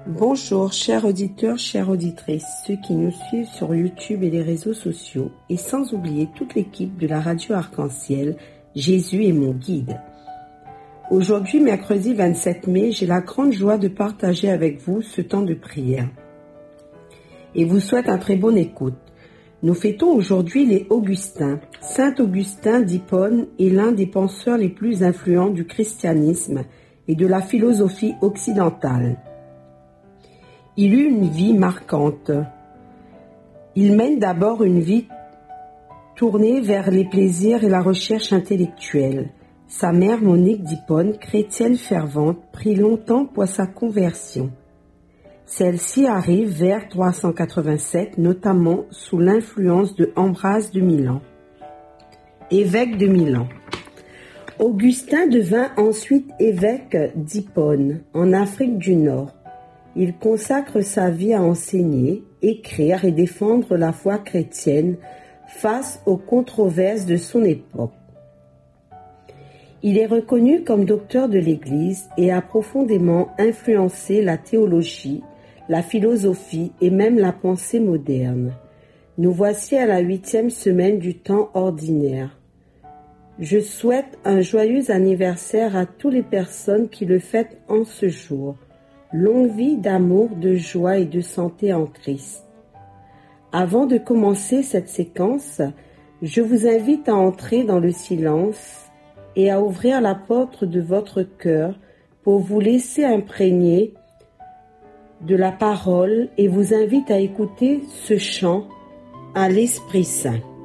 Bonjour, chers auditeurs, chères auditrices, ceux qui nous suivent sur YouTube et les réseaux sociaux, et sans oublier toute l'équipe de la radio Arc-en-Ciel, Jésus est mon guide. Aujourd'hui, mercredi 27 mai, j'ai la grande joie de partager avec vous ce temps de prière. Et vous souhaite un très bonne écoute. Nous fêtons aujourd'hui les Augustins. Saint Augustin d'Hippone est l'un des penseurs les plus influents du christianisme et de la philosophie occidentale. Il eut une vie marquante. Il mène d'abord une vie tournée vers les plaisirs et la recherche intellectuelle. Sa mère, Monique d'Hippone, chrétienne fervente, prit longtemps pour sa conversion. Celle-ci arrive vers 387, notamment sous l'influence de Ambroise de Milan, évêque de Milan. Augustin devint ensuite évêque d'Hippone, en Afrique du Nord. Il consacre sa vie à enseigner, écrire et défendre la foi chrétienne face aux controverses de son époque. Il est reconnu comme docteur de l'Église et a profondément influencé la théologie, la philosophie et même la pensée moderne. Nous voici à la 8e semaine du temps ordinaire. Je souhaite un joyeux anniversaire à toutes les personnes qui le fêtent en ce jour. Longue vie d'amour, de joie et de santé en Christ. Avant de commencer cette séquence, je vous invite à entrer dans le silence et à ouvrir la porte de votre cœur pour vous laisser imprégner de la parole et vous invite à écouter ce chant à l'Esprit Saint.